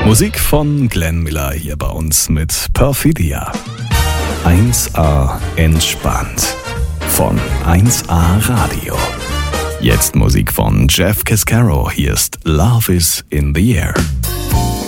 Musik von Glenn Miller hier bei uns mit Perfidia. 1A entspannt von 1A Radio. Jetzt Musik von Jeff Cascaro. Hier ist Love is in the Air.